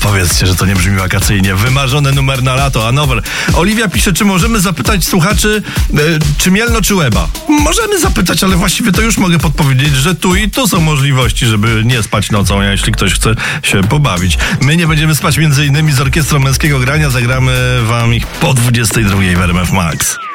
Powiedzcie, że to nie brzmi wakacyjnie. Wymarzony numer na lato, a nower. Oliwia pisze, czy możemy zapytać słuchaczy, czy Mielno, czy Łeba? Możemy zapytać, ale właściwie to już mogę podpowiedzieć, że tu i tu są możliwości, żeby nie spać nocą, jeśli ktoś chce się pobawić. My nie będziemy spać między innymi z Orkiestrą Męskiego Grania. Zagramy wam ich po 22 w RMF Max.